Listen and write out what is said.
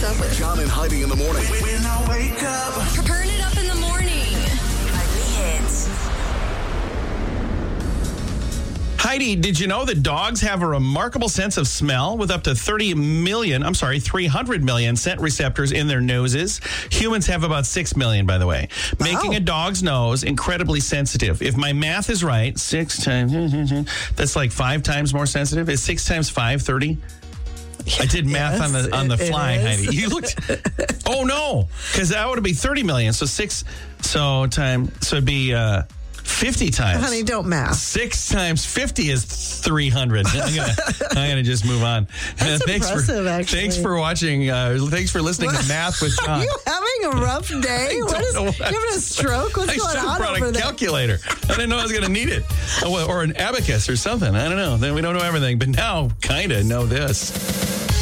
up with John and Heidi in the morning. When I wake up. Turn It Up in the morning. Heidi Hits. Heidi, did you know that dogs have a remarkable sense of smell with up to 300 million scent receptors in their noses? Humans have about 6 million, by the way, making a dog's nose incredibly sensitive. If my math is right, 6 times, that's like 5 times more sensitive. Is 6 times 5, 30? I did math on the fly, Heidi. You looked. Oh no, because that would be 30 million. So 6. So it'd be 50 times. Honey, don't math. 6 times 50 is 300. I'm gonna just move on. That's impressive, actually. Thanks for watching. Thanks for listening to Math with John. Are you having a rough day? You having a stroke? What's going on brought over a there? calculator. I didn't know I was going to need it. Or an abacus or something. I don't know. We don't know everything, but now kind of know this.